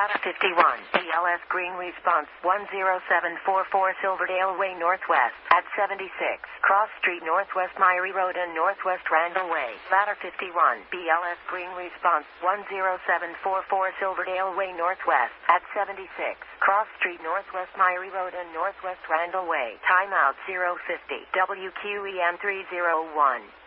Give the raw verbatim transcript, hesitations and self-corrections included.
Ladder fifty-one, B L S Green Response one zero seven four four Silverdale Way Northwest at seventy-six Cross Street Northwest Myrie Road and Northwest Randall Way. Ladder fifty-one, B L S Green Response one zero seven four four Silverdale Way Northwest at seventy-six Cross Street Northwest Myrie Road and Northwest Randall Way. Timeout zero fifty W Q E M three zero one.